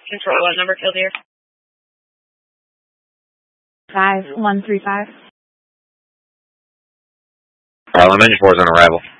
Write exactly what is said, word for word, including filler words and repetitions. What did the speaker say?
Control, what number killed here? five one three five. Harlem Engine four is on arrival.